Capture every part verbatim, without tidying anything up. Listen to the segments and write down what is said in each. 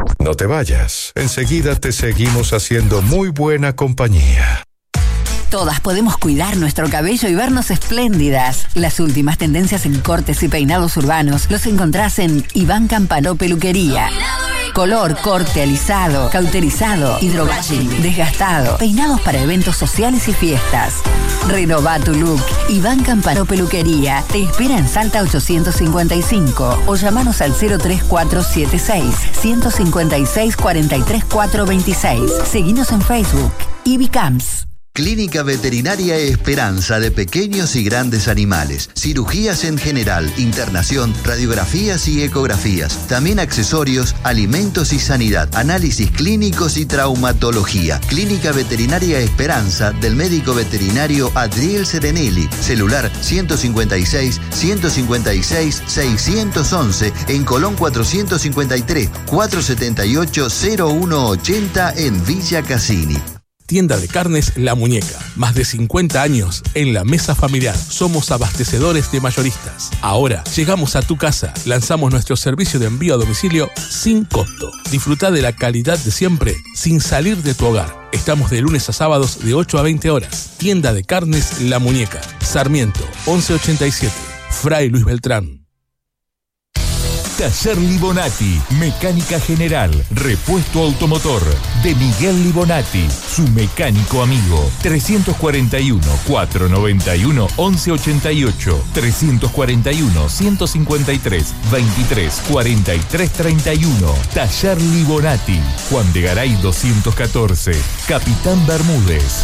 No te vayas, enseguida te seguimos haciendo muy buena compañía. Todas podemos cuidar nuestro cabello y vernos espléndidas. Las últimas tendencias en cortes y peinados urbanos los encontrás en Iván Campanó Peluquería. Color, corte, alisado, cauterizado, hidrobashing, desgastado, peinados para eventos sociales y fiestas. Renová tu look. Iván Campanó Peluquería te espera en Salta ochocientos cincuenta y cinco o llamanos al cero tres cuatro siete seis, uno cinco seis, cuatro tres cuatro dos seis. Seguinos en Facebook. Ibicams. Clínica Veterinaria Esperanza de pequeños y grandes animales. Cirugías en general, internación, radiografías y ecografías. También accesorios, alimentos y sanidad, análisis clínicos y traumatología. Clínica Veterinaria Esperanza del médico veterinario Adriel Serenelli. Celular ciento cincuenta y seis, ciento cincuenta y seis, seiscientos once en Colón cuatrocientos cincuenta y tres, cuatrocientos setenta y ocho, cero uno ochenta en Villa Cassini. Tienda de Carnes La Muñeca. Más de cincuenta años en la mesa familiar. Somos abastecedores de mayoristas. Ahora llegamos a tu casa. Lanzamos nuestro servicio de envío a domicilio sin costo. Disfruta de la calidad de siempre sin salir de tu hogar. Estamos de lunes a sábados de ocho a veinte horas. Tienda de Carnes La Muñeca. Sarmiento once ochenta y siete. Fray Luis Beltrán. Taller Libonati, mecánica general, repuesto automotor, de Miguel Libonati, su mecánico amigo. trescientos cuarenta y uno, cuatrocientos noventa y uno, once ochenta y ocho, trescientos cuarenta y uno, ciento cincuenta y tres, veintitrés, cuarenta y tres, treinta y uno. Taller Libonati, Juan de Garay doscientos catorce, Capitán Bermúdez.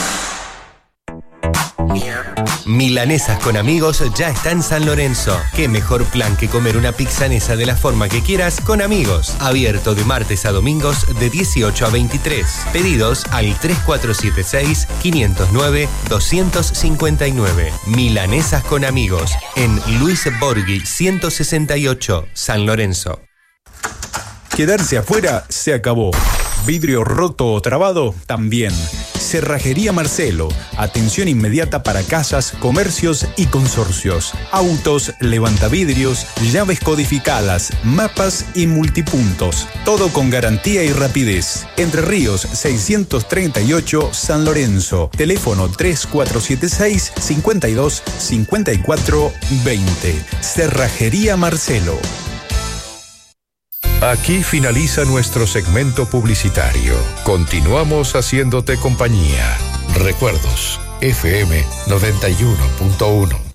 Milanesas con Amigos ya está en San Lorenzo. Qué mejor plan que comer una pizzanesa de la forma que quieras con amigos. Abierto de martes a domingos de dieciocho a veintitrés. Pedidos al tres cuatro siete seis, cinco cero nueve, dos cinco nueve. Milanesas con Amigos en Luis Borghi ciento sesenta y ocho, San Lorenzo. Quedarse afuera se acabó. Vidrio roto o trabado también. Cerrajería Marcelo. Atención inmediata para casas, comercios y consorcios. Autos, levantavidrios, llaves codificadas, mapas y multipuntos. Todo con garantía y rapidez. Entre Ríos seiscientos treinta y ocho, San Lorenzo. Teléfono tres cuatro siete seis, cinco dos, cinco cuatro, veinte. Cerrajería Marcelo. Aquí finaliza nuestro segmento publicitario. Continuamos haciéndote compañía. Recuerdos, F M noventa y uno punto uno.